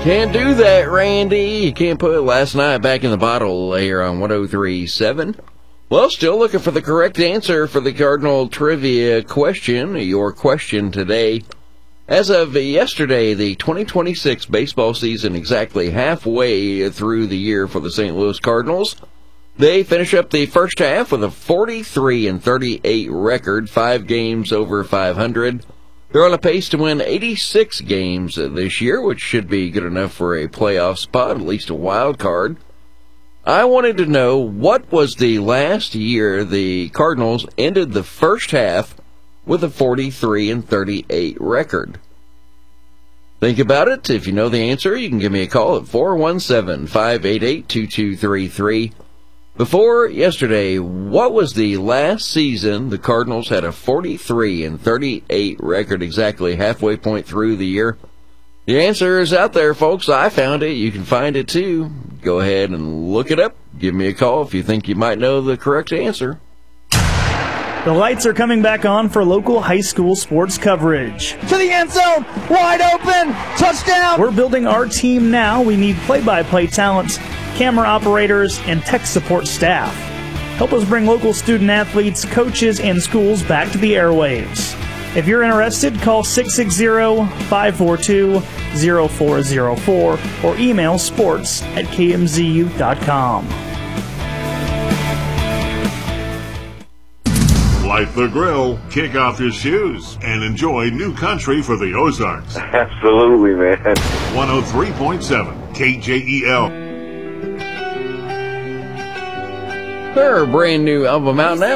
Can't do that, Randy. You can't put Last Night back in the bottle here on 103.7. Well, still looking for the correct answer for the Cardinal trivia question. Your question today. As of yesterday, the 2026 baseball season exactly halfway through the year for the St. Louis Cardinals. They finish up the first half with a 43-38 record, 5 games over 500. They're on a pace to win 86 games this year, which should be good enough for a playoff spot, at least a wild card. I wanted to know, what was the last year the Cardinals ended the first half with a 43-38 record? Think about it. If you know the answer, you can give me a call at 417-588-2233. Before yesterday, what was the last season the Cardinals had a 43-38 record, exactly halfway point through the year? The answer is out there, folks. I found it. You can find it too. Go ahead and look it up. Give me a call if you think you might know the correct answer. The lights are coming back on for local high school sports coverage. To the end zone, wide open, touchdown! We're building our team now. We need play-by-play talents, camera operators, and tech support staff. Help us bring local student athletes, coaches, and schools back to the airwaves. If you're interested, call 660-542-0404 or email sports@kmzu.com. Light the grill, kick off your shoes, and enjoy new country for the Ozarks. Absolutely, man. 103.7 KJEL. Their brand new album out now.